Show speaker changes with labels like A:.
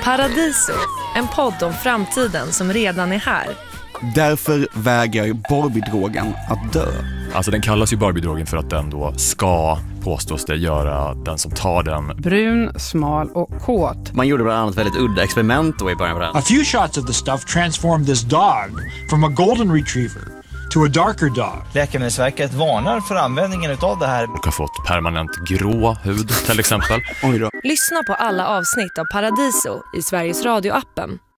A: Paradiso, en podd om framtiden som redan är här.
B: Därför vägrar Barbie-drogen att dö.
C: Alltså den kallas ju Barbie-drogen för att den då ska, påstås det, göra den som tar den
D: brun, smal och kåt.
E: Man gjorde bland annat väldigt udda experiment då i början på den.
F: A few shots of the stuff transformed this dog from a golden retriever to a darker dog.
G: Läkemedelsverket varnar för användningen av det här.
C: och har fått permanent grå hud till exempel.
B: Oj då.
A: Lyssna på alla avsnitt av Paradiso i Sveriges Radio-appen.